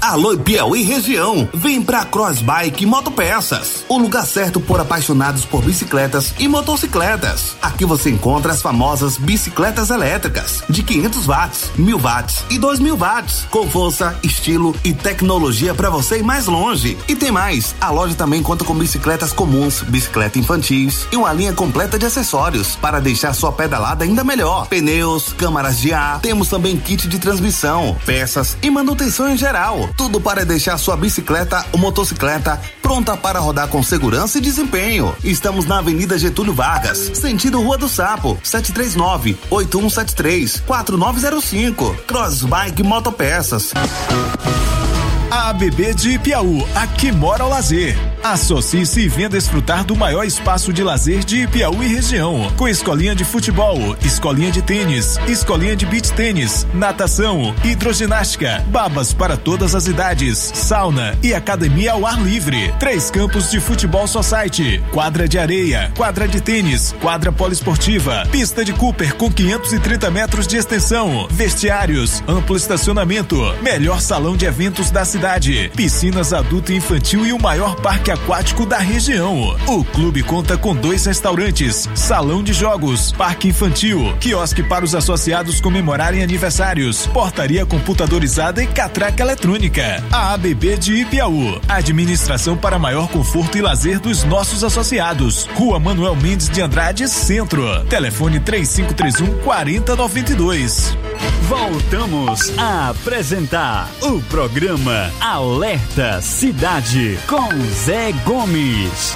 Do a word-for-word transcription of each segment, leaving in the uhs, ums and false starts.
Alô Piauí região, vem pra Cross Bike Motopeças, o lugar certo por apaixonados por bicicletas e motocicletas. Aqui você encontra as famosas bicicletas elétricas de quinhentos watts, mil watts e dois mil watts, com força, estilo e tecnologia para você ir mais longe. E tem mais, a loja também conta com bicicletas comuns, bicicleta infantis e uma linha completa de acessórios para deixar sua pedalada ainda melhor. Pneus, câmaras de ar, temos também kit de transmissão, peças e manutenção em geral. Tudo para deixar sua bicicleta ou motocicleta pronta para rodar com segurança e desempenho. Estamos na Avenida Getúlio Vargas, sentido Rua do Sapo, sete três nove, oito um sete três, quatro nove zero cinco. Cross Bike Motopeças. A ABB de Ipiaú, aqui mora o lazer. Associe-se e venha desfrutar do maior espaço de lazer de Ipiaú e região, com escolinha de futebol, escolinha de tênis, escolinha de beach tênis, natação, hidroginástica, babas para todas as idades, sauna e academia ao ar livre. Três campos de futebol society, quadra de areia, quadra de tênis, quadra poliesportiva, pista de Cooper com quinhentos e trinta metros de extensão, vestiários, amplo estacionamento, melhor salão de eventos da cidade, piscinas adulto e infantil e o maior parque aquático da região. O clube conta com dois restaurantes, salão de jogos, parque infantil, quiosque para os associados comemorarem aniversários, portaria computadorizada e catraca eletrônica. A ABB de Ipiaú, administração para maior conforto e lazer dos nossos associados. Rua Manuel Mendes de Andrade, Centro. Telefone três cinco três um, quatro zero nove dois. Voltamos a apresentar o programa Alerta Cidade com Zé Gomes.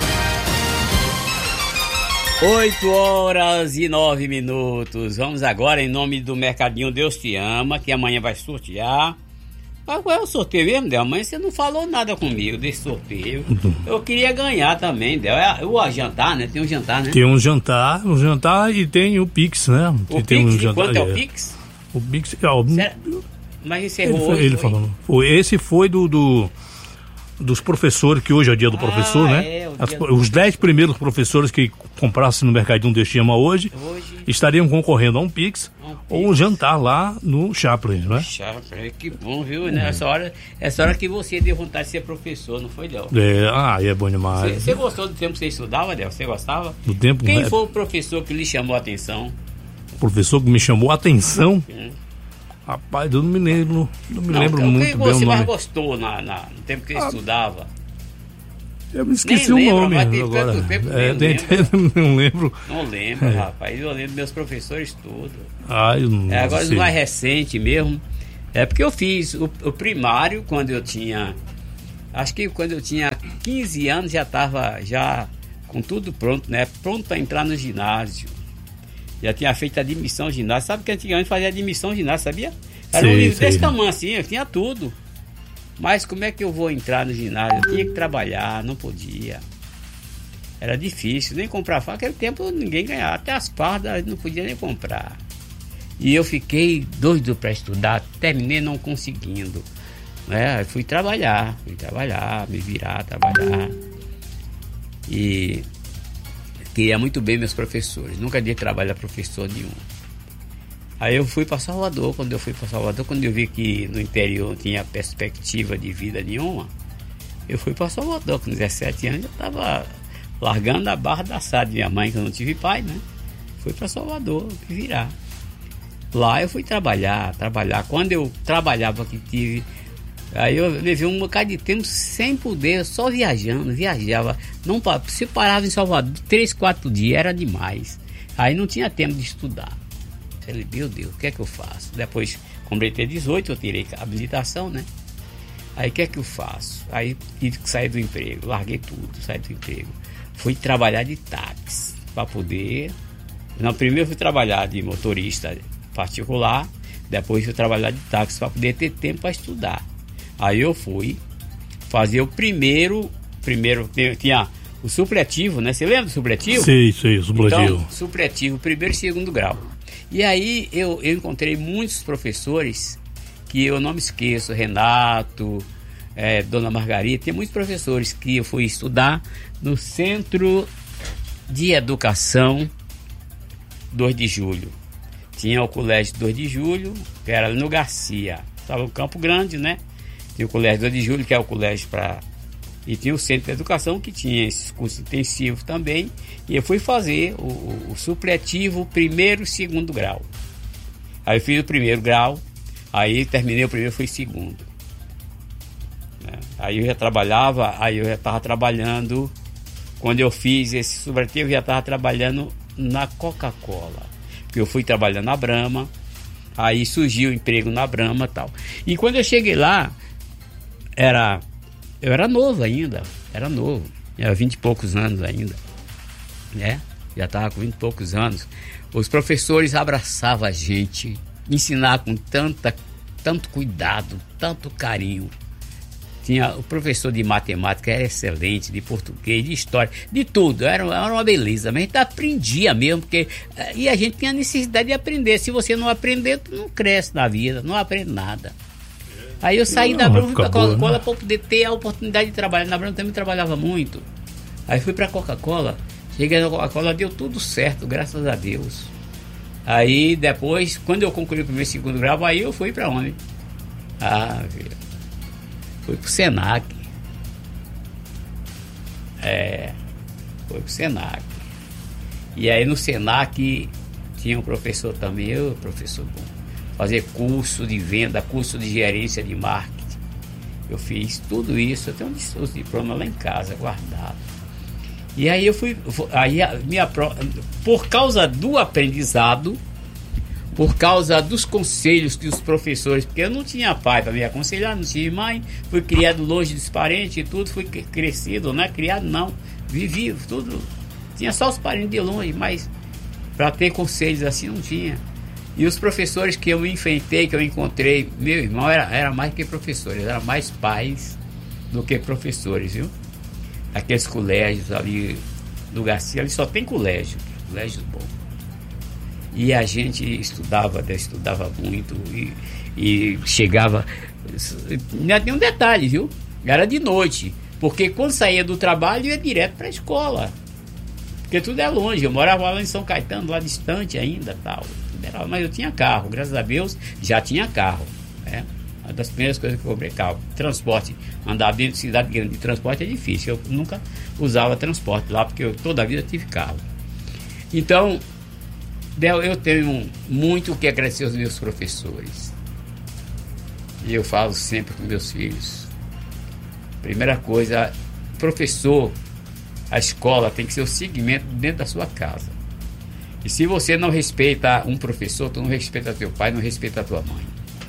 oito horas e nove minutos. Vamos agora, em nome do Mercadinho Deus Te Ama, que amanhã vai sortear. Ah, qual é o sorteio mesmo, Del? Amanhã você não falou nada comigo desse sorteio. Eu queria ganhar também, Del. É o jantar, né? Tem um jantar, né? Tem um jantar, um jantar e tem o Pix, né? O Pix? Tem um E jantar, quanto é o é. Pix? O Pix, é, o... Mas encerrou ele, foi, hoje, ele foi? falou. Foi, esse foi do, do dos professores, que hoje é o dia do ah, professor, né? É, As, do... Os dez primeiros professores que comprassem no Mercadinho Deus Te Ama hoje, hoje estariam concorrendo a um Pix, um Pix ou um jantar lá no Chaplin, né? Chaplin, que bom, viu? Né? Essa, hora, essa hora que você deu vontade de ser professor, não foi, Del? É, ah, é bom demais. Você gostou do tempo que você estudava, Del? Você gostava? Do tempo, Quem né? foi o professor que lhe chamou a atenção? O professor que me chamou a atenção? Hum. Rapaz, eu não me lembro, não me não, lembro então, muito quem bem o nome. você mais gostou na, na, no tempo que ah, estudava? Eu me esqueci Nem o lembra, nome mas tem agora. tanto tempo que É, nem tem, lembra. Não lembro. Não lembro, é. rapaz. Eu lembro meus professores todos. Ah, eu não é, agora sei. O mais recente mesmo. É porque eu fiz o, o primário quando eu tinha. Acho que quando eu tinha quinze anos já estava já com tudo pronto, né? Pronto para entrar no ginásio. Já tinha feito admissão ao ginásio. Sabe que antigamente fazia admissão ao ginásio, sabia? Era sei, um livro sei. desse tamanho assim, eu tinha tudo. Mas como é que eu vou entrar no ginásio? Eu tinha que trabalhar, não podia. Era difícil, nem comprar farda. Naquele tempo ninguém ganhava, até as fardas não podia nem comprar. E eu fiquei doido para estudar, terminei não conseguindo. Né? Fui trabalhar, fui trabalhar, me virar, trabalhar. E queria muito bem meus professores, nunca dei trabalho a professor nenhum. Aí eu fui para Salvador. Quando eu fui para Salvador, quando eu vi que no interior não tinha perspectiva de vida nenhuma, eu fui para Salvador. Com dezessete anos eu estava largando a barra da assada de minha mãe, que eu não tive pai, né? Fui para Salvador, me virar. Lá eu fui trabalhar, trabalhar. Quando eu trabalhava, que tive... Aí eu levei um bocado de tempo sem poder, só viajando, viajava. Não, se parava em Salvador três, quatro dias, era demais. Aí não tinha tempo de estudar. Eu falei, meu Deus, o que é que eu faço? Depois, completei dezoito, eu tirei a habilitação, né? Aí o que é que eu faço? Aí tive que sair do emprego, larguei tudo, saí do emprego. Fui trabalhar de táxi, para poder... Não, primeiro fui trabalhar de motorista particular, depois fui trabalhar de táxi, para poder ter tempo para estudar. Aí eu fui fazer o primeiro, primeiro tinha o supletivo, né? Você lembra do supletivo? Sim, sim, o supletivo. Então, supletivo, primeiro e segundo grau. E aí eu, eu encontrei muitos professores que eu não me esqueço, Renato, é, Dona Margarida, tem muitos professores que eu fui estudar no Centro de Educação dois de julho. Tinha o Colégio dois de julho, que era no Garcia, estava no Campo Grande, né? Tinha o Colégio dois de Julho, que é o colégio para... E tinha o Centro de Educação, que tinha esses cursos intensivos também. E eu fui fazer o, o, o supletivo primeiro e segundo grau. Aí eu fiz o primeiro grau, aí terminei o primeiro, fui segundo. Né? Aí eu já trabalhava, aí eu já estava trabalhando... Quando eu fiz esse supletivo, eu já estava trabalhando na Coca-Cola. Porque eu fui trabalhando na Brahma, aí surgiu o emprego na Brahma e tal. E quando eu cheguei lá, era, eu era novo ainda, era novo, era vinte e poucos anos ainda, né? Já estava com vinte e poucos anos. Os professores abraçavam a gente, ensinavam com tanta, tanto cuidado, tanto carinho. Tinha o professor de matemática, era excelente, de português, de história, de tudo, era, era uma beleza, mas a gente aprendia mesmo, porque, e a gente tinha necessidade de aprender. Se você não aprender, tu não cresce na vida, não aprende nada. Aí eu saí não, da Brahma para a Coca-Cola, né, para poder ter a oportunidade de trabalhar. Na Brahma também trabalhava muito. Aí fui para a Coca-Cola, cheguei na Coca-Cola, deu tudo certo, graças a Deus. Aí depois, quando eu concluí o primeiro e segundo grau, aí eu fui para onde? Ah, filho. Foi pro Senac. É, foi pro Senac. E aí no Senac tinha um professor também, eu, professor bom, fazer curso de venda, curso de gerência de marketing. Eu fiz tudo isso, eu tenho os diplomas lá em casa, guardado. E aí eu fui, aí a minha, por causa do aprendizado, por causa dos conselhos dos professores, porque eu não tinha pai para me aconselhar, não tinha mãe, fui criado longe dos parentes e tudo, fui crescido, não é criado não, vivi tudo, tinha só os parentes de longe, mas para ter conselhos assim não tinha. E os professores que eu me enfrentei, que eu encontrei, meu irmão, era, era mais que professores, era mais pais do que professores, viu? Aqueles colégios ali do Garcia, ali só tem colégio, colégios bons. E a gente estudava, estudava muito e, e chegava... Ainda tem um detalhe, viu? Era de noite, porque quando saía do trabalho ia direto para a escola, porque tudo é longe. Eu morava lá em São Caetano, lá distante ainda, tal. Era, mas eu tinha carro, graças a Deus já tinha carro, né? Uma das primeiras coisas que eu comprei carro. Transporte, andar dentro de cidade grande de transporte é difícil. Eu nunca usava transporte lá, porque eu toda a vida tive carro. Então, eu tenho muito o que agradecer aos meus professores. E eu falo sempre com meus filhos. Primeira coisa, professor, a escola tem que ser o segmento dentro da sua casa. E se você não respeita um professor, tu não respeita teu pai, não respeita a tua mãe.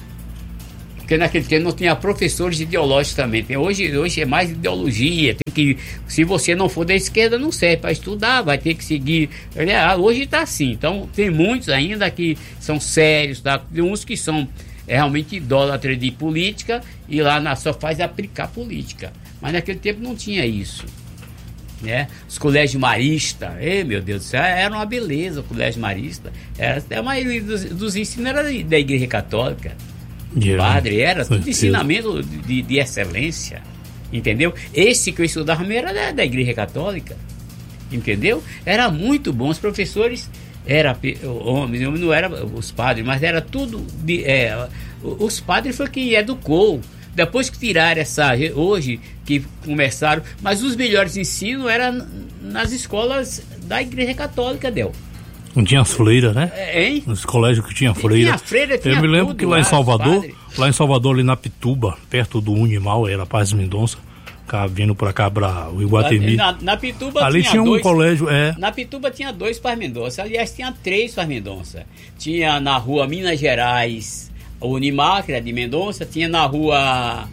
Porque naquele tempo não tinha professores ideológicos também. Tem, hoje, hoje é mais ideologia. Tem que, se você não for da esquerda, não serve para estudar, vai ter que seguir. Hoje está assim. Então, tem muitos ainda que são sérios, tá? Tem uns que são é, realmente idólatras de política e lá na, só faz aplicar política. Mas naquele tempo não tinha isso. Né? Os colégios maristas, ei, meu Deus do céu, era uma beleza o colégio marista. Era, a maioria dos, dos ensinos era da Igreja Católica. Yeah. Padre, era tudo ensinamento de, de excelência, entendeu? Esse que eu estudava era da, da Igreja Católica, entendeu? Era muito bom, os professores eram homens, não eram os padres, mas era tudo de, é, os padres foi quem educou. Depois que tiraram essa, hoje que começaram, mas os melhores ensinos eram nas escolas da Igreja Católica, Del. Não tinha as freiras, né? Hein? Nos colégios que tinha freira. Tinha freira, tinha Eu me lembro tudo, que lá em Salvador, lá em Salvador, ali na Pituba, perto do Unimal, era Paz Mendonça, cá, vindo pra cá, pra o Iguatemi. Na, na Pituba ali tinha, tinha um dois, colégio, é. Na Pituba tinha dois Paz Mendonça, aliás, tinha três Paz Mendonça. Tinha na rua Minas Gerais, o Unimar, que era de Mendonça, tinha na rua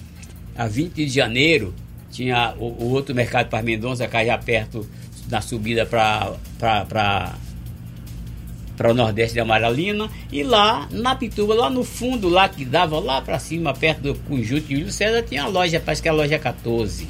a vinte de janeiro, tinha o, o outro mercado Paz Mendonça, cá já perto, na subida pra... pra, pra para o Nordeste de Amaralina, e lá na Pituba, lá no fundo, lá que dava lá para cima, perto do Conjunto de Júlio César, tinha a loja, parece que é a loja quatorze.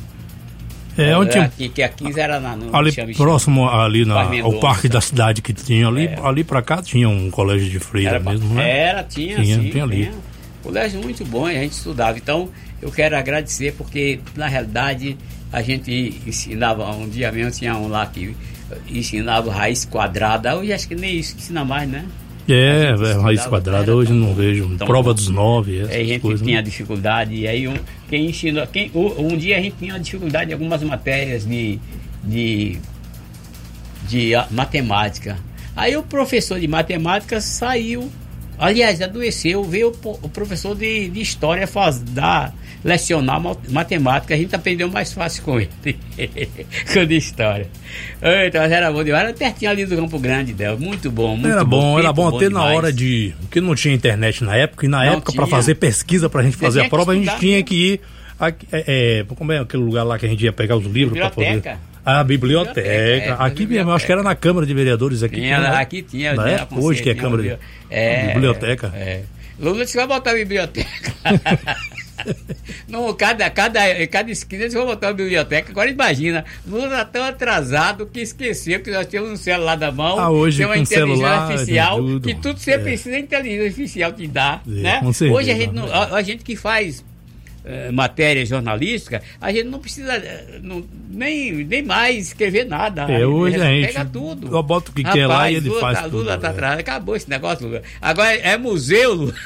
É, onde tinha... aqui, que a quinze era na, no ali chame, próximo ali na, ao parque da cidade que tinha ali, é. Ali para cá tinha um colégio de freira era, mesmo, né? Era, tinha, tinha, sim, tinha ali. Tinha. Colégio muito bom, e a gente estudava. Então, eu quero agradecer, porque na realidade a gente ensinava, um dia mesmo tinha um lá que ensinava raiz quadrada, hoje acho que nem isso ensina mais, né? É, é raiz quadrada, hoje não vejo. Então, prova dos nove, essas aí a gente coisas, tinha né? dificuldade, e aí um, quem ensinou, quem, um dia a gente tinha dificuldade em algumas matérias de, de, de matemática. Aí o professor de matemática saiu, aliás, adoeceu, veio o, o professor de, de história faz, dar, lecionar matemática, a gente aprendeu mais fácil com ele, com de história. Então, era bom demais, era pertinho ali do Campo Grande dela, muito bom, muito era bom. bom era bom, bom até demais. Na hora de... Porque não tinha internet na época, e na não época para fazer pesquisa, pra gente fazer a prova, a gente tinha que ir... Aqui, é, é, como é aquele lugar lá que a gente ia pegar os livros para poder... A biblioteca. biblioteca é, aqui biblioteca. Mesmo, acho que era na Câmara de Vereadores aqui. Tinha, tinha, aqui tinha. Na época, hoje que é Câmara de é, Biblioteca. É. Lula disse que vai botar a biblioteca. Não, cada, cada, cada esquina eles vão botar uma biblioteca. Agora imagina, Lula está tão atrasado que esqueceu que nós temos um celular da mão. Ah, hoje tem uma com inteligência celular, artificial, tudo. que tudo você é. precisa de inteligência artificial que dá. É, né? Hoje a gente, não, a, a gente que faz Uh, matéria jornalística, a gente não precisa uh, não, nem, nem mais escrever nada. É, hoje a gente pega tudo. Eu boto o que Rapaz, quer lá e ele Lula faz tá, tudo. Lula tá atrás. Acabou esse negócio, Lula. Agora é museu, Lula.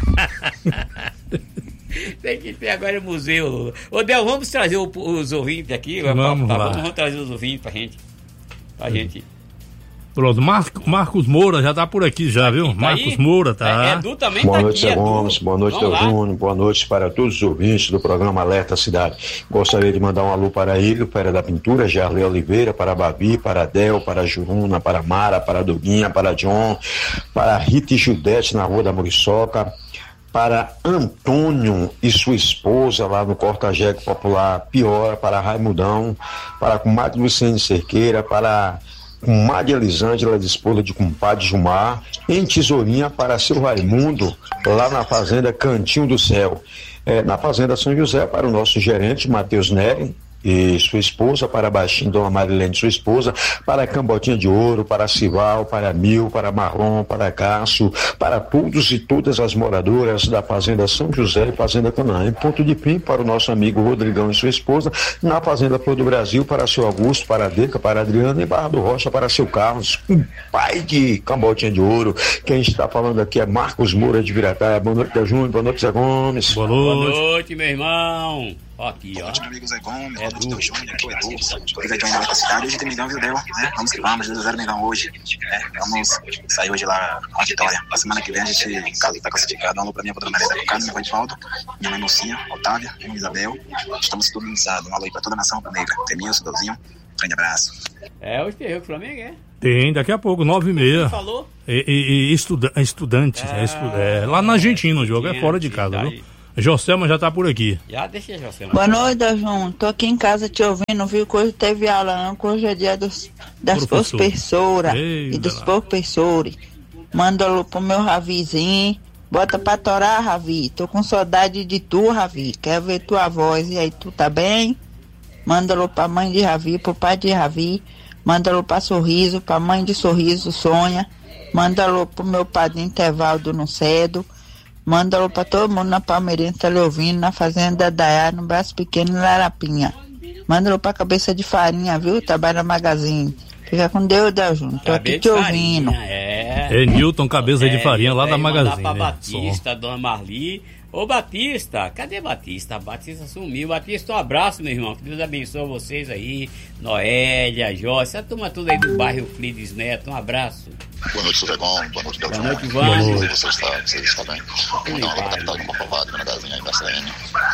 Tem que ter agora é museu, Lula. Ô, Del, vamos trazer o, os ouvintes aqui. Vamos, tá, lá. Vamos, vamos trazer os ouvintes pra gente. Pra Sim. gente. Pronto, Marcos, Marcos Moura já tá por aqui já, viu? Tá Marcos aí? Moura tá. É, Edu também boa tá noite, aqui, Zé Gomes, boa noite, Del Júnior, boa noite para todos os ouvintes do programa Alerta Cidade. Gostaria de mandar um alô para ele, para da Pintura, Jarley Oliveira, para a Babi, para a Del, para a Juruna, para a Mara, para a Doguinha, para a John, para a Rita e Judete na Rua da Muriçoca, para Antônio e sua esposa lá no Corta-Jegue Popular, Piora, para Raimundão, para a comadre Luciane Cerqueira, para comadre Elisângela, de esposa de compadre Gilmar, em Tesourinha para seu Raimundo, lá na fazenda Cantinho do Céu. É, na fazenda São José, para o nosso gerente Matheus Neri e sua esposa, para Baixinho, Dona Marilene, sua esposa, para Cambotinha de Ouro, para Cival, para Mil, para Marrom, para Cássio, para todos e todas as moradoras da Fazenda São José e Fazenda Canaã. Em Ponto de Pim, para o nosso amigo Rodrigão e sua esposa, na Fazenda Flor do Brasil, para seu Augusto, para a Deca, para a Adriana e Barra do Rocha, para seu Carlos, um pai de Cambotinha de Ouro. Quem está falando aqui é Marcos Moura de Virataia. Boa noite, Del Júnior, boa noite, Zé Gomes. Boa noite. Boa noite, meu irmão. Aqui, ó. Boa noite, meu amigo Zé Gomes. Boa noite, Del Júnior. Aqui é o Edu. Liga de uma da cidade. Hoje tem Mengão, viu, Del? Né? Vamos que vamos. dois a zero Mengão hoje. É, vamos sair hoje lá com a vitória. Na semana que vem a gente tá classificado. Um alô pra minha outra Maria do Carlos, meu pai de Valdo, minha mãe Mocinha, Otávia, minha mãe Isabel. Estamos todos unizados. Um alô aí pra toda a nação negra. Temilson, Delzinho. Grande abraço. É, hoje tem o Flamengo, é? Tem, daqui a pouco, nove e meia. Falou? E, e, e estuda, estudante. Ah, é, estu, é, lá na Argentina o jogo, é fora de casa, viu? Joselma já tá por aqui. Já deixei, Joselma. Boa noite, João. Tô aqui em casa te ouvindo, viu? Que hoje teve aula, não, que hoje é dia dos, das Professor. professoras Ei, e dos lá. professores. Manda alô pro meu Ravizinho. Bota pra torar, Ravi. Tô com saudade de tu, Ravi. Quero ver tua voz. E aí, tu tá bem? Manda alô pra mãe de Ravi, pro pai de Ravi. Manda alô pra Sorriso, pra mãe de Sorriso, Sônia. Manda alô pro meu padrinho Tevaldo no Cedo. Manda alô pra todo mundo na Palmeirense, tá lhe ouvindo, na Fazenda Dayá, no Braço Pequeno, em Larapinha. Manda alô pra Cabeça de Farinha, viu? Trabalha na Magazine. Fica com Deus, Deus, Júnior. Tô aqui te ouvindo. É. É Newton, Cabeça é, de Farinha, lá da Magazine. Pra né? Batista, Som. Dona Marli. Ô Batista, cadê Batista? Batista sumiu. Batista, um abraço, meu irmão. Que Deus abençoe vocês aí. Noélia, Joyce, a turma toda aí do bairro Euclides Neto. Um abraço. Boa noite, Suregão. Boa noite, Del Boa Júnior. noite, Ivan. Você está, você está bem? Então, ela tá ficando uma provada na Magazinha aí da C N.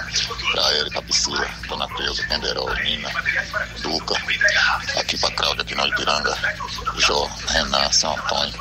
Pra Erika, Priscila, Dona Cleusa, Penderol, Nina, Duca. Aqui pra Cláudia, aqui no Ipiranga. Jó, Renan, São Antônio.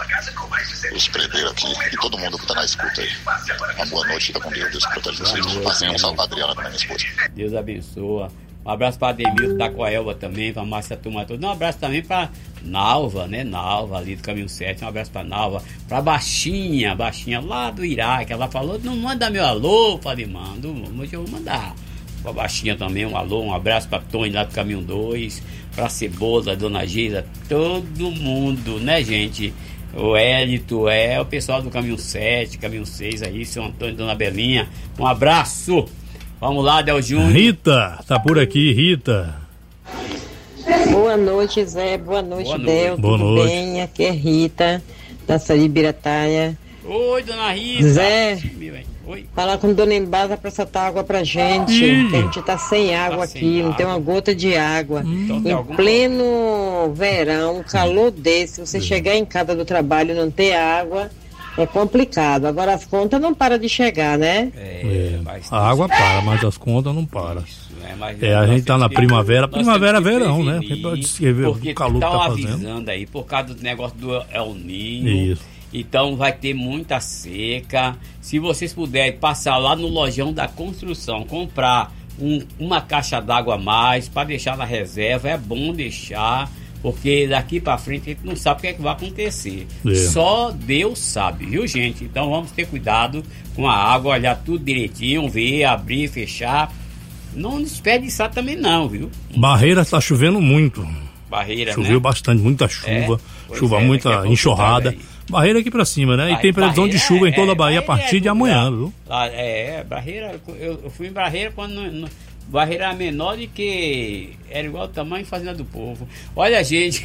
Os predeiros aqui e todo mundo que tá na escuta aí. Uma boa noite, fica com Deus. Deus protege vocês. Assim, um salve pra Adriana, também, minha esposa. Deus abençoa. Um abraço pra Ademilton, da Coelva também, pra Márcia Turma toda. Um abraço também pra Nalva, né? Nalva, ali do Caminho sete. Um abraço pra Nalva. Pra Baixinha, Baixinha lá do Iraque. Ela falou, não manda meu alô. Falei, mando, hoje eu vou mandar. Pra Baixinha também, um alô. Um abraço pra Tony lá do Caminho dois. Pra Cebola, Dona Geisa. Todo mundo, né, gente? O Hélito, é o pessoal do Caminho sete, Caminho seis aí, São Antônio, Dona Belinha. Um abraço. Vamos lá, Del Júnior. Rita, tá por aqui, Rita. Boa noite, Zé. Boa noite, Boa noite. Del. Boa Tudo noite. bem? Aqui é Rita. da Saí Birataia. Oi, dona Rita. Zé, Oi. Falar com Dona Embasa pra soltar água pra gente. Ih. A gente tá sem água tá aqui, sem não água. Tem uma gota de água. Hum. Então, em pleno problema. Verão, um calor desse, você hum. chegar em casa do trabalho e não ter água, é complicado. Agora as contas não param de chegar, né? É, é. A água para, mas as contas não param. É, é, a gente tá na primavera, primavera, verão, né? Porque o calor que tá fazendo. Avisando aí, por causa do negócio do El Niño. Isso. Então vai ter muita seca. Se vocês puderem passar lá no lojão da construção, comprar um, uma caixa d'água a mais para deixar na reserva, é bom deixar, porque daqui para frente a gente não sabe o que é que vai acontecer. É. Só Deus sabe, viu, gente? Então vamos ter cuidado com a água, olhar tudo direitinho, ver, abrir, fechar. Não desperdiçar também não, viu? Barreira está chovendo muito. Barreira, Choveu né? bastante, muita chuva, é, chuva, é, muita enxurrada. Barreira aqui pra cima, né? E tem previsão de chuva em toda a Bahia a partir de amanhã, viu? É, Barreira, eu, eu fui em Barreira quando não, Barreira era menor do que era igual o tamanho Fazenda do Povo. Olha, gente,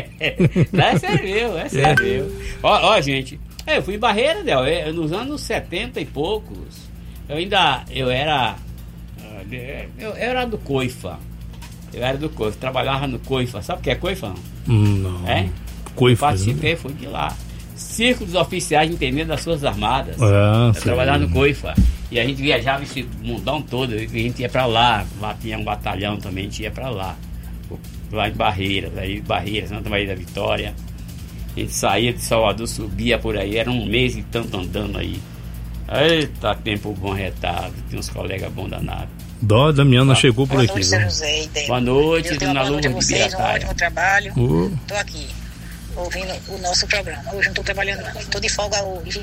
não é sério, é sério. Ó, ó, gente, eu fui em Barreira, Del, eu, nos anos setenta e poucos, eu ainda, eu era, eu, eu era do Coifa, eu era do Coifa, trabalhava no Coifa, sabe o que é Coifa? Hum, não. É? Coifa. Participei, fui de lá. Círculo dos Oficiais de Intendente das Forças Armadas. Ah, eu trabalhava no Coifa. E a gente viajava esse mundão todo. E a gente ia pra lá. Lá tinha um batalhão também, a gente ia pra lá. Lá em Barreiras, aí Barreiras, Santa Maria da Vitória. A gente saía de Salvador, subia por aí. Era um mês e tanto andando aí. Eita, tempo bom retado. Tinha uns colegas bons danados. Dó, Damiana ah. chegou por aqui. Boa noite, José. Boa noite, Dona Lourdes de vocês, um ótimo trabalho. Uh. Tô aqui, ouvindo o nosso programa. Hoje não tô trabalhando não, tô de folga hoje.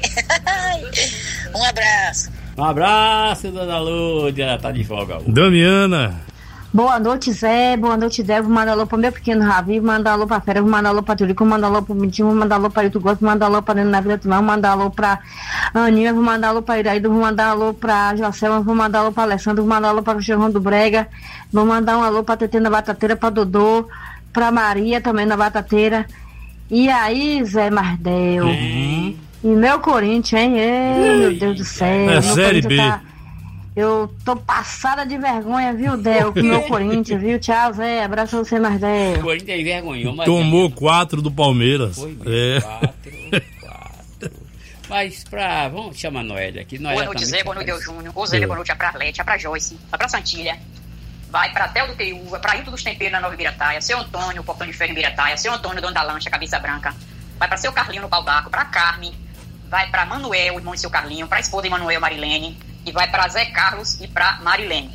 Um abraço. Um abraço, Dona Lourdes, ela tá de folga hoje. Damiana. Boa noite, Zé. Boa noite, Zé. Vou mandar alô pro meu pequeno Ravi, vou mandar alô pra Fera, vou mandar alô pra Turico, vou mandar alô pro Mitinho, vou mandar alô pra Ito Gosto, vou mandar alô pra Dentro da Vila Timão, vou mandar alô pra Aninha, vou mandar alô pra Iraído, vou mandar alô pra Jocelma, vou mandar alô pra Alessandro, vou mandar alô pra Chorrão do Brega, vou mandar um alô pra Tetê na Batateira, pra Dodô, pra Maria também na Batateira. E aí, Zé Mardel? Uhum. E meu Corinthians, hein? Ei, meu Deus do céu. É Série B. Tá... Eu tô passada de vergonha, viu, Del, com o meu Corinthians, viu? Tchau, Zé. Abraço a você, Mardel. O Corinthians envergonhou, mas... Tomou quatro do Palmeiras. Foi é. quatro, quatro. Mas pra... Vamos chamar a Noélia aqui. Noélia boa noite, Zé. Boa noite, Del Júnior. Ô, Zé, é. Boa noite pra Arlete, pra Joyce, pra Santilha. Vai pra Tel do Teuva, pra Ito dos Temperos na Nova Ibirataia, seu Antônio, Portão de Ferro em Ibirataia, seu Antônio, dono da lancha, cabeça branca. Vai pra seu Carlinho no Pau d'Arco, pra Carme. Vai pra Manuel, irmão de seu Carlinho, pra esposa de Manuel, Marilene. E vai para Zé Carlos e para Marilene.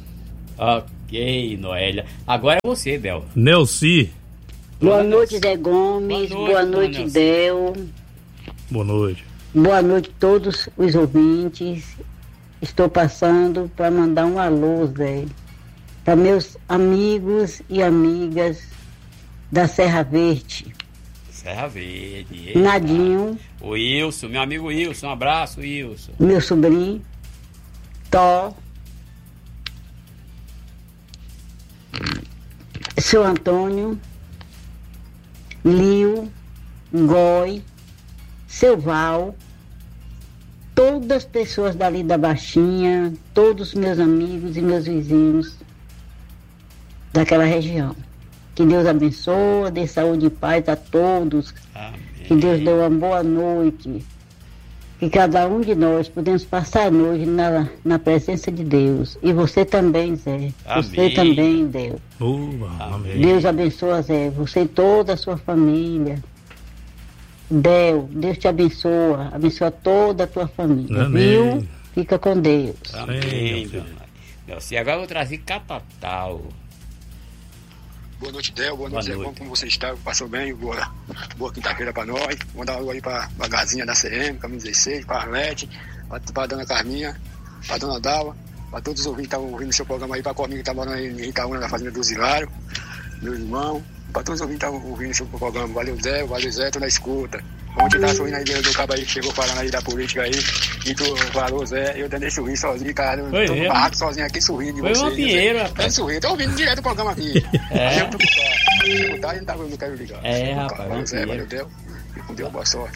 Ok, Noélia. Agora é você, Del. Nelci. Boa noite, Zé Gomes. Boa noite, Boa noite Del. Boa noite. Boa noite a todos os ouvintes. Estou passando para mandar um alô, Zé, para meus amigos e amigas da Serra Verde. Serra Verde. Eita. Nadinho. O Wilson, meu amigo Wilson. Um abraço, Wilson. Meu sobrinho. Tó, seu Antônio, Lio, Goi, seu Val, todas as pessoas dali da Baixinha, todos os meus amigos e meus vizinhos daquela região. Que Deus abençoe, dê saúde e paz a todos. Amém. Que Deus dê uma boa noite. Que cada um de nós podemos passar a noite na, na presença de Deus. E você também, Zé. Amém. Você também, Deus. Uh, amém. Deus abençoa, Zé. Você e toda a sua família. Deus, Deus te abençoa. Abençoa toda a tua família. Amém. Viu? Fica com Deus. Amém. E agora eu vou trazer Catatal. Boa noite, Del. Boa noite, Zé. Como você está? Passou bem? Boa, boa quinta-feira pra nós. Vou dar alô aí pra, pra Gazinha da C M, Caminho dezesseis, pra Arlete, pra, pra Dona Carminha, pra Dona Dalva, pra todos os ouvintes que estão ouvindo seu programa aí, pra Corminha que tá morando aí em Itaúna, na Fazenda do Zilário, meu irmão, pra todos os ouvintes que estão ouvindo seu programa. Valeu, Zé. Valeu, Zé. Tô na escuta. Ontem tá sorrindo aí do cabo aí que chegou falando aí da política aí. E tu falou, Zé, eu também sorri sozinho, cara. Eu tô no barraco sozinho aqui sorrindo de Foi você. Foi uma pinheira, rapaz. É sorrindo, tô ouvindo direto o programa aqui. É. Eu tô com tá, não, tá, não quero ligar. É, rapaz. Valeu, Zé, valeu, Del. E com Deus, boa sorte.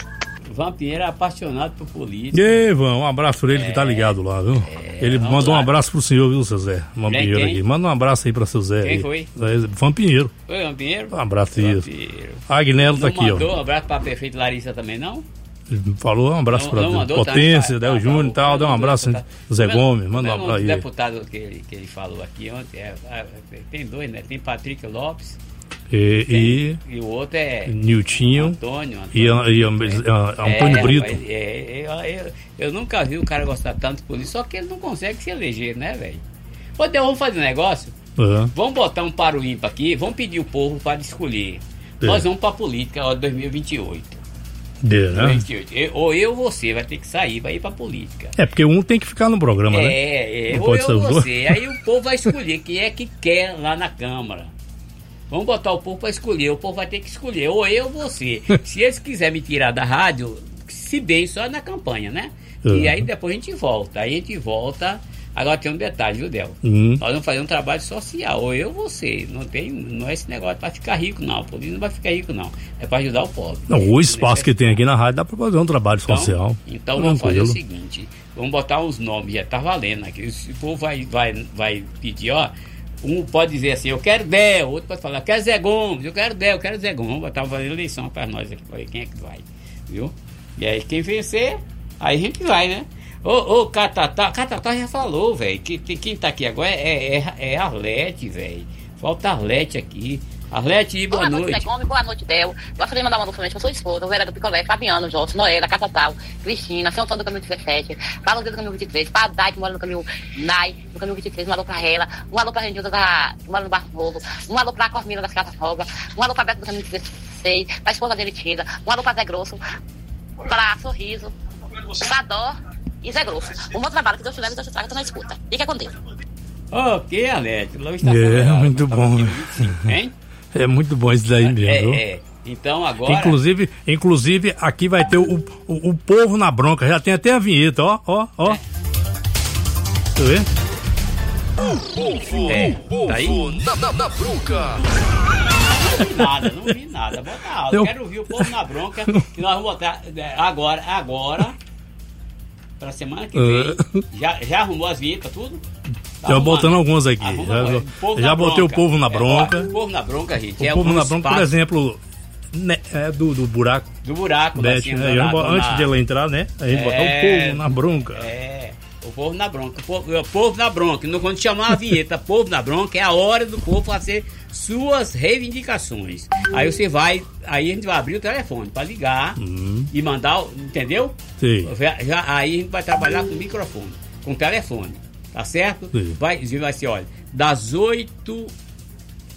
Ivan Pinheiro é apaixonado por política. E Ivan, um abraço pra ele é, que tá ligado lá, viu? É, ele mandou lá. um abraço pro senhor, viu, seu Zé? Ivan Pinheiro aqui. Manda um abraço aí pra seu Zé. Quem aí. foi? Ivan Pinheiro. Foi Ivan Pinheiro? Um abraço isso. Agnello tá aqui, mandou ó. Mandou um abraço pra prefeita Larissa também, não? Ele falou um abraço não, pra Potência, Del Júnior e tal. Dá um abraço, Zé Gomes, manda um abraço aí. O deputado que ele, que ele falou aqui ontem, é, é, tem dois, né? Tem Patrick Lopes. E, tem, e, e o outro é Niltinho Antônio, Antônio e, e, e Antônio é, Brito. É, é, eu, eu, eu nunca vi o cara gostar tanto de polícia, só que ele não consegue se eleger, né, velho? Então vamos fazer um negócio? Uhum. Vamos botar um para o ímpar aqui, vamos pedir o povo para escolher. É. Nós vamos para a política ó, dois mil e vinte e oito. De, né? dois mil e vinte e oito. Eu, ou eu ou você vai ter que sair, vai ir para a política. É, porque um tem que ficar no programa, é, né? É, é, ou eu ou você. Aí o povo vai escolher quem é que quer lá na Câmara. Vamos botar o povo para escolher, o povo vai ter que escolher, ou eu ou você. Se eles quiserem me tirar da rádio, se bem só na campanha, né? Uhum. E aí depois a gente volta, aí a gente volta. Agora tem um detalhe, viu, Del? Uhum. Nós vamos fazer um trabalho social, ou eu ou você. Não, tem, não é esse negócio para ficar rico, não. O polícia não vai ficar rico, não. É para ajudar o pobre. Não, o espaço é que tem aqui na rádio dá para fazer um trabalho então, social. Então vamos fazer o seguinte: vamos botar uns nomes, já tá valendo aqui. O povo vai, vai, vai pedir, ó. Um pode dizer assim, eu quero Del, outro pode falar, eu quero Zé Gomes, eu quero Del, eu quero Zé Gomes. Vamos botar fazendo eleição para nós aqui, para ver quem é que vai, viu? E aí quem vencer, aí a gente vai, né? Ô, ô, Catatá, Catatá já falou, velho, que quem tá aqui agora é, é, é Arlete, velho. Falta Arlete aqui. Arlete, boa, boa noite. noite. Gomes, boa noite, Del. Gostaria de mandar uma noite para sua esposa, Vera do Picolé, Fabiano, Jorge, Noela, Catatal, Cristina, São Antônio do Caminho dezessete, Paulo do Caminho vinte e três, Padai, que mora no Caminho Nai, no Caminho vinte e três, um alô pra ela, um alô pra Rendilda, da, que mora no Barro Novo, um alô pra Cormina das Casas Roga, um alô pra Beto do Caminho dezesseis, pra esposa dele, Tida, um alô pra Zé Grosso, pra Sorriso, pra Dó e Zé Grosso. Um bom trabalho, que Deus te leve e Deus te traga, tô na escuta. E que aconteça. Ok, Arlete, logo está É, muito bom. Hein? É muito bom isso daí mesmo. É, é. Então agora. Inclusive, inclusive aqui vai ter o, o, o povo na bronca. Já tem até a vinheta, ó, ó, ó. É. Deixa eu ver. O povo, é. o povo tá aí? Na, na, na bronca. Não vi nada, não vi nada. Bota aula. Eu quero ouvir o povo na bronca. Que nós vamos botar agora, agora. Pra semana que vem. já, já arrumou as vinhetas, tudo? Tá já botando algumas aqui. Arruma, já já botei o povo na bronca. É, ó, o povo na bronca, gente. O é povo na bronca, por exemplo, né, é do, do buraco. Do buraco, Beth, assim, né, na, antes na... de ela entrar, né? A gente é, botar o povo na bronca. É, o povo na bronca. O povo, o povo na bronca. Quando chamar a vinheta povo na bronca, é a hora do povo fazer suas reivindicações. Aí você vai, aí a gente vai abrir o telefone para ligar uhum. e mandar, entendeu? Sim. Já, aí a gente vai trabalhar com microfone, com telefone. Tá certo? Sim. Vai, vai ser, olha, das oito